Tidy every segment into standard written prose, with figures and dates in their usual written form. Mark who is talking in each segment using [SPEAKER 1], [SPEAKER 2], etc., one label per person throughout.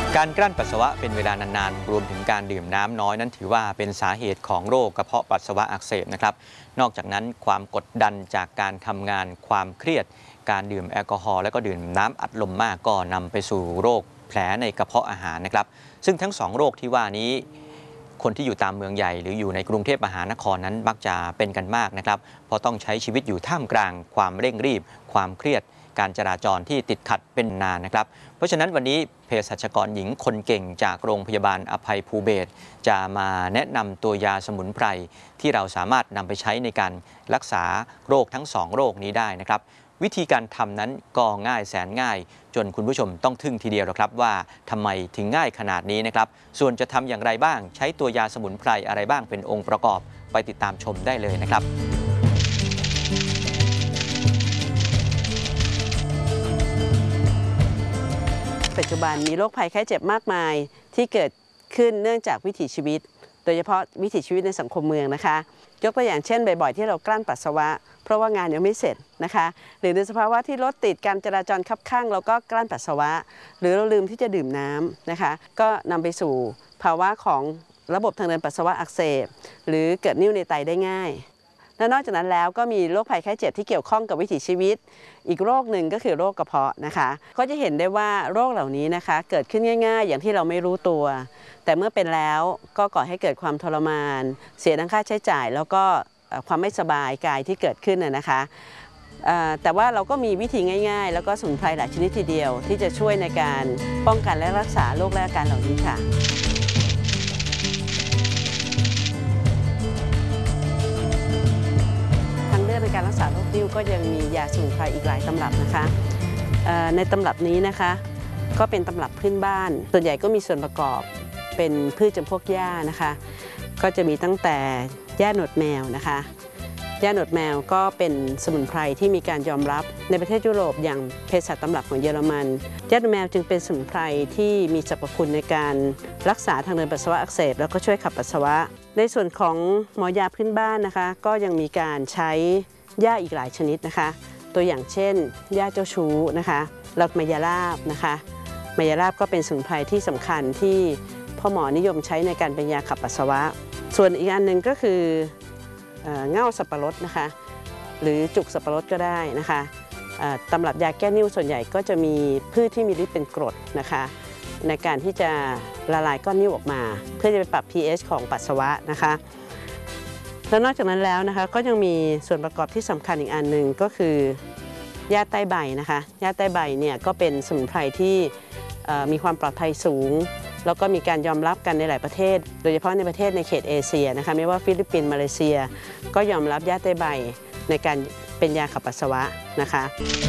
[SPEAKER 1] การกลั้นปัสสาวะเป็นเวลานานๆรวมถึงการดื่มน้ำน้อยนั้นถือว่าเป็นสาเหตุของโรคกระเพาะปัสสาวะอักเสบนะครับนอกจากนั้นความกดดันจากการทำงานความเครียดการดื่มแอลกอฮอล์และก็ดื่มน้ำอัดลมมากก็นำไปสู่โรคแผลในกระเพาะอาหารนะครับซึ่งทั้ง2โรคที่ว่านี้คนที่อยู่ตามเมืองใหญ่หรืออยู่ในกรุงเทพมหานครนั้นมักจะเป็นกันมากนะครับเพราะต้องใช้ชีวิตอยู่ท่ามกลางความเร่งรีบความเครียดการจราจรที่ติดขัดเป็นนานนะครับเพราะฉะนั้นวันนี้เภสัชกรหญิงคนเก่งจากโรงพยาบาลอภัยภูเบศรจะมาแนะนำตัวยาสมุนไพรที่เราสามารถนำไปใช้ในการรักษาโรคทั้ง2โรคนี้ได้นะครับวิธีการทำนั้นก็ง่ายแสนง่ายจนคุณผู้ชมต้องทึ่งทีเดียวนะครับว่าทำไมถึงง่ายขนาดนี้นะครับส่วนจะทำอย่างไรบ้างใช้ตัวยาสมุนไพรอะไรบ้างเป็นองค์ประกอบไปติดตามชมได้เลยนะครับ
[SPEAKER 2] ปัจจุบันมีโรคภัยไข้เจ็บมากมายที่เกิดขึ้นเนื่องจากวิถีชีวิตโดยเฉพาะวิถีชีวิตในสังคมเมืองนะคะยกตัวอย่างเช่นบ่อยๆที่เรากลั้นปัสสาวะเพราะว่างานยังไม่เสร็จนะคะหรือในสภาวะที่รถติดการจราจรคับข้างเราก็กลั้นปัสสาวะหรือเราลืมที่จะดื่มน้ำนะคะก็นำไปสู่ภาวะของระบบทางเดินปัสสาวะอักเสบหรือเกิดนิ่วในไตได้ง่ายและนอกจากนั้นแล้วก็มีโรคภัยไข้เจ็บที่เกี่ยวข้องกับวิถีชีวิตอีกโรคหนึ่งก็คือโรคกระเพาะนะคะก็จะเห็นได้ว่าโรคเหล่านี้นะคะเกิดขึ้นง่ายๆอย่างที่เราไม่รู้ตัวแต่เมื่อเป็นแล้วก็ก่อให้เกิดความทรมานเสียทั้งค่าใช้จ่ายแล้วก็ความไม่สบายกายที่เกิดขึ้นนะคะแต่ว่าเราก็มีวิธีง่ายๆแล้วก็สมุนไพรหลายชนิดทีเดียวที่จะช่วยในการป้องกันและรักษาโรคและอาการเหล่านี้ค่ะในการรักษาโรคนิ่วก็ยังมียาสมุนไพรอีกหลายตำรับนะคะในตำรับนี้นะคะก็เป็นตำรับพื้นบ้านส่วนใหญ่ก็มีส่วนประกอบเป็นพืชจำพวกหญ้านะคะก็จะมีตั้งแต่หญ้าหนวดแมวนะคะหญ้าหนวดแมวก็เป็นสมุนไพรที่มีการยอมรับในประเทศยุโรปอย่างเภสัชตำรับของเยอรมันหญ้าหนวดแมวจึงเป็นสมุนไพรที่มีสรรพคุณในการรักษาทางเดินปัสสาวะอักเสบแล้วก็ช่วยขับปัสสาวะในส่วนของหมอยาพื้นบ้านนะคะก็ยังมีการใช้หญ้าอีกหลายชนิดนะคะตัวอย่างเช่นหญ้าเจ้าชู้นะคะหลักมายาลาบนะคะมายาลาบก็เป็นสมุนไพรที่สำคัญที่พ่อหมอนิยมใช้ในการเป็นยาขับปัสสาวะส่วนอีกอันหนึ่งก็คือเง่าสับปะรดนะคะหรือจุกสับปะรดก็ได้นะคะตำรับยาแก้นิ่วส่วนใหญ่ก็จะมีพืชที่มีฤทธิ์เป็นกรดนะคะในการที่จะละลายก้อนนิ่วออกมาเพื่อจะไปปรับ pH ของปัสสาวะนะคะแล้วนอกจากนั้นแล้วนะคะก็ยังมีส่วนประกอบที่สำคัญอีกอันหนึ่งก็คือหญ้าใต้ใบนะคะหญ้าใต้ใบเนี่ยก็เป็นสมุนไพรที่มีความปลอดภัยสูงแล้วก็มีการยอมรับกันในหลายประเทศโดยเฉพาะในประเทศในเขตเอเชียนะคะไม่ว่าฟิลิปปินส์มาเลเซียก็ยอมรับหญ้าใต้ใบในการเป็นยาขับปัสสาวะนะคะ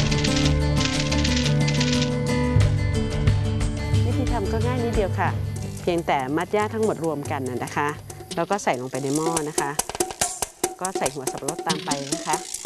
[SPEAKER 2] วิธีทำก็ง่ายนิดเดียวค่ะเพียงแต่มัดหญ้าทั้งหมดรวมกันนะคะแล้วก็ใส่ลงไปในหม้อนะคะก็ใส่หัวสับปะรดตามไปนะคะ